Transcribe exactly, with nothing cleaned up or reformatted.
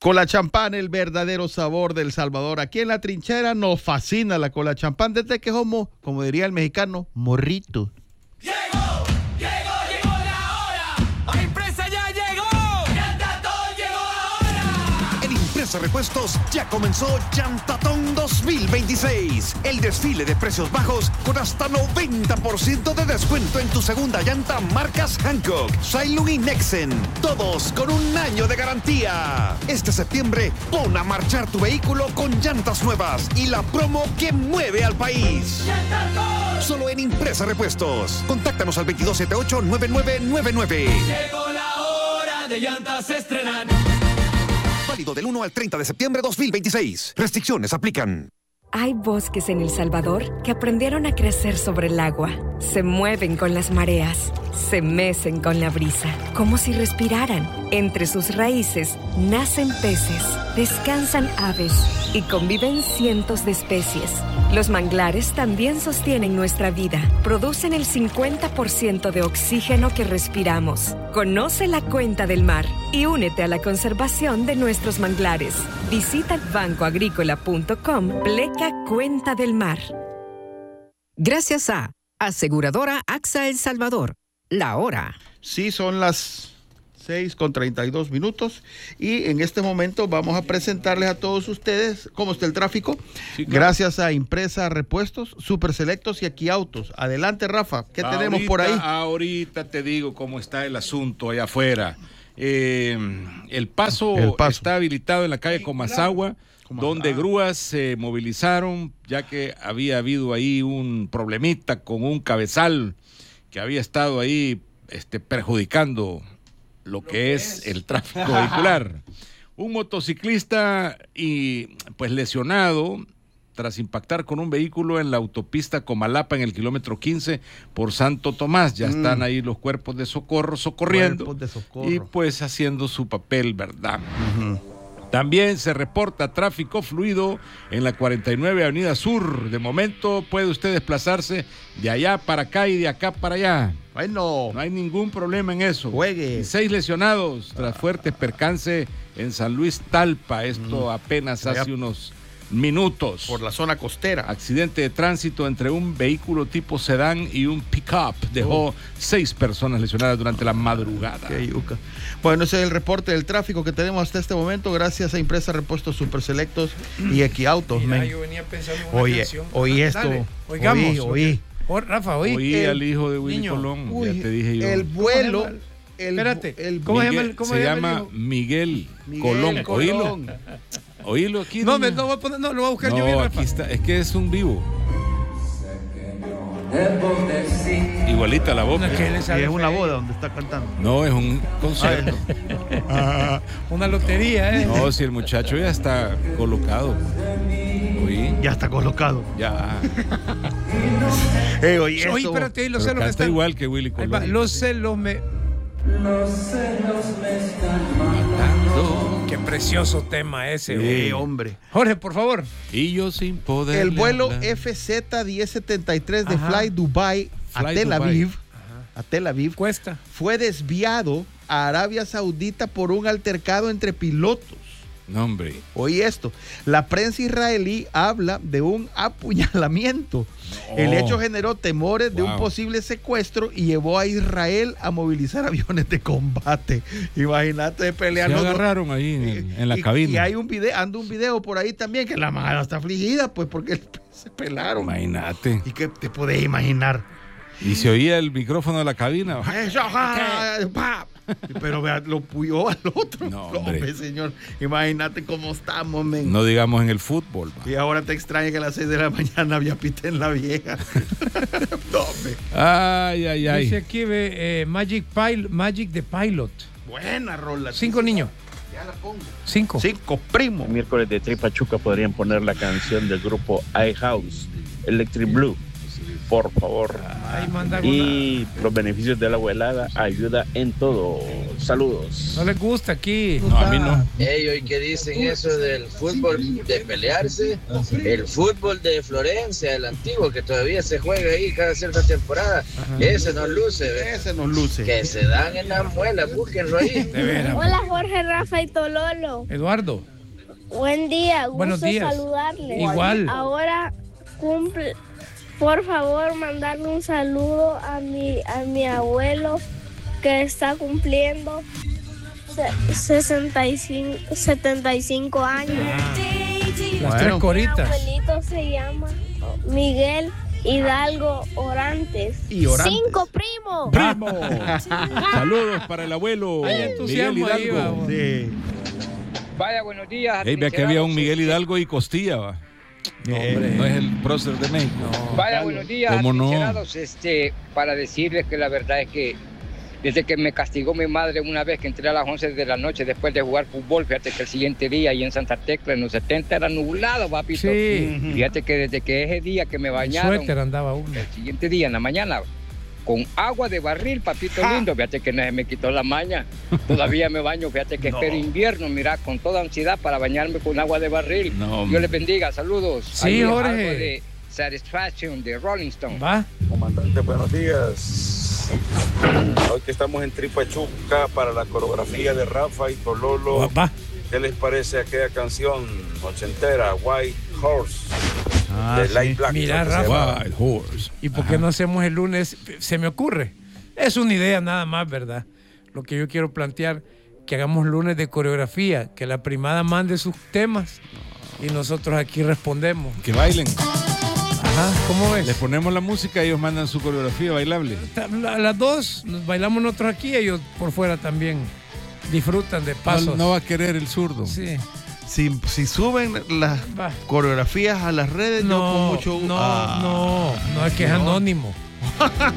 Cola champán, el verdadero sabor del Salvador. Aquí en La Trinchera nos fascina la cola champán desde que somos, como diría el mexicano, morrito. Llegó, llegó, llegó la hora. A Impresa ya llegó. Llantatón llegó ahora. En Impresa Repuestos ya comenzó Llantatón dos mil veintiséis. El desfile de precios bajos con hasta noventa por ciento de descuento en tu segunda llanta marcas Hankook, Shailung y Nexen. Todos con un año de garantía. Este septiembre pon a marchar tu vehículo con llantas nuevas y la promo que mueve al país. Llantatón. Solo en Impresa Repuestos. Contáctanos al veintidós setenta y ocho, noventa y nueve noventa y nueve. Llegó la hora de llantas estrenar. Válido del uno al treinta de septiembre de dos mil veintiséis. Restricciones aplican. Hay bosques en El Salvador que aprendieron a crecer sobre el agua. Se mueven con las mareas, se mecen con la brisa, como si respiraran. Entre sus raíces nacen peces, descansan aves y conviven cientos de especies. Los manglares también sostienen nuestra vida. Producen el cincuenta por ciento de oxígeno que respiramos. Conoce la cuenta del mar y únete a la conservación de nuestros manglares. Visita banco agrícola punto com, pleca Cuenta del Mar. Gracias a Aseguradora AXA El Salvador. La hora. Sí, son las seis con treinta y dos minutos y en este momento vamos a presentarles a todos ustedes cómo está el tráfico. Sí, claro. Gracias a Impresa Repuestos, Super Selectos y Aquí Autos. Adelante, Rafa, ¿qué ahorita, tenemos por ahí? Ahorita te digo cómo está el asunto allá afuera. Eh, el, paso el paso está habilitado en la calle Comasagua, donde grúas se movilizaron, ya que había habido ahí un problemita con un cabezal que había estado ahí este, perjudicando lo que es el tráfico vehicular. Un motociclista y pues lesionado tras impactar con un vehículo en la autopista Comalapa en el kilómetro quince por Santo Tomás. Ya mm. están ahí los cuerpos de socorro socorriendo cuerpos de socorro. Y pues haciendo su papel, ¿verdad? Uh-huh. También se reporta tráfico fluido en la cuarenta y nueve Avenida Sur. De momento puede usted desplazarse de allá para acá y de acá para allá. Bueno, no hay ningún problema en eso. Juegue. Y seis lesionados tras fuerte percance en San Luis Talpa. Esto mm. apenas hace allá unos minutos. Por la zona costera. Accidente de tránsito entre un vehículo tipo sedán y un pick-up. Dejó oh. seis personas lesionadas durante la madrugada. Qué yuca. Bueno, ese es el reporte del tráfico que tenemos hasta este momento, gracias a Impresa Repuestos Super Selectos y Equiautos. Mira, yo venía pensando en una oye, canción. Oí esto. Dale, oigamos. Oí, oí. Oh, Rafa, oí. Oí el, al hijo de Willy niño. Colón. Uy, ya te dije yo. El vuelo. El, Espérate. El, ¿Cómo Miguel, se llama? ¿Cómo se llama llama Miguel, Miguel Colón. Colón. Oílo. Oílo aquí. No, me, no, voy a poner, no, lo voy a buscar no, yo bien, aquí Rafa. está. Es que es un vivo. Igualita la voz. No, es, que es una boda donde está cantando. No, es un concierto. ah, una lotería, ¿eh? No, si el muchacho ya está colocado. Oí. Ya está colocado. Ya. eh, oye, oye, espérate, ahí los celos me están igual que Willy Colón. Va, los celos me... Los celos me están matando. Qué precioso tema ese. Sí, güey. hombre. Jorge, por favor. Y yo sin poder. El vuelo F Z diez setenta y tres de Ajá. Fly Dubai Fly a Tel Dubai. Aviv, Ajá. a Tel Aviv, cuesta. Fue desviado a Arabia Saudita por un altercado entre pilotos. No, hombre. Oye esto, la prensa israelí habla de un apuñalamiento. No. El hecho generó temores wow. de un posible secuestro y llevó a Israel a movilizar aviones de combate. Imagínate peleando. Se agarraron ahí en, en la y, cabina. Y hay un video, anda un video por ahí también que la madre está afligida, pues porque se pelaron. Imagínate. ¿Y qué te podés imaginar? Y se oía el micrófono de la cabina. Pero vea, lo puyó al otro. No, hombre. hombre, señor. Imagínate cómo estamos, men. No digamos en el fútbol. Man. Y ahora te extraña que a las seis de la mañana había pita en la vieja. No, hombre. Ay, ay, ay. Dice aquí ve, eh, Magic, Pil- Magic the Pilot. Buena rola. Cinco niños. Ya la pongo. Cinco. Cinco, primo. El miércoles de Tripachuca podrían poner la canción del grupo iHouse, Electric Blue. Por favor. Ay, manda y los beneficios de la helada ayuda en todo. Saludos. No les gusta aquí. No, a mí no. Ellos y que dicen eso del fútbol de pelearse, el fútbol de Florencia, el antiguo, que todavía se juega ahí cada cierta temporada, Ajá. ese nos luce, ¿ves? Ese nos luce. Que se dan en las muelas, búsquenlo ahí. De veras. Hola Jorge, Rafa y Tololo. Eduardo. Buen día, gusto Buenos días. saludarles. Igual. Ahora cumple, por favor, mandarle un saludo a mi a mi abuelo que está cumpliendo se- sesenta y cinco, setenta y cinco años. Las Bueno. tres Mi coritas. abuelito se llama Miguel Hidalgo Orantes. Y Orantes. Cinco primos. ¡Primo! Saludos para el abuelo Hay Miguel entusiasmo ahí, Hidalgo. vamos. Sí. Vaya, buenos días. Ey, vea que había un Miguel Hidalgo y Costilla, va. No, Eh, hombre. No es el prócer de México. Vaya, buenos días. ¿Cómo no? atrincherados, Este, para decirles que la verdad es que desde que me castigó mi madre una vez que entré a las once de la noche después de jugar fútbol, fíjate que el siguiente día ahí en Santa Tecla en los setenta era nublado, papito. Sí. Fíjate que desde que ese día que me El bañaron, suéter andaba uno. el siguiente día en la mañana, con agua de barril, papito lindo, fíjate que no se me quitó la maña. Todavía me baño, fíjate que espero invierno, mira, con toda ansiedad para bañarme con agua de barril. No, hombre. Dios les bendiga, saludos. Sí, Ahí, Jorge. algo de Satisfaction de Rolling Stone. Va. Comandante, buenos días. Hoy que estamos en Tripachuca para la coreografía de Rafa y Tololo, Va. va. ¿qué les parece aquella canción ochentera, White Horse, Ah, de sí. Light Black? Mira, creo que se Rafa. llama? Wild Horse. ¿Y por qué no hacemos el lunes? Se me ocurre. Es una idea nada más, ¿verdad? Lo que yo quiero plantear, que hagamos lunes de coreografía, que la primada mande sus temas y nosotros aquí respondemos. Que bailen. Ajá, ¿cómo ves? Les ponemos la música y ellos mandan su coreografía bailable. A las dos nos bailamos nosotros aquí, ellos por fuera también disfrutan de pasos. No, no va a querer el zurdo. Sí. Si, si suben las Va. coreografías a las redes, yo con No, mucho gusto. no, Ah. no, no, es que es No. anónimo.